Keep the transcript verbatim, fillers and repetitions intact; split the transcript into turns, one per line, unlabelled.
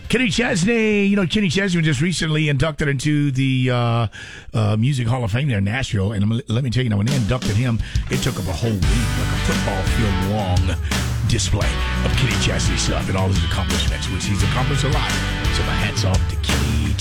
Kenny Chesney, you know, Kenny Chesney was just recently inducted into the uh, uh, Music Hall of Fame there in Nashville. And I'm, let me tell you, now, when they inducted him, it took up a whole week, like a football field long display of Kenny Chesney stuff and all his accomplishments, which he's accomplished a lot. So my hat's off to Kenny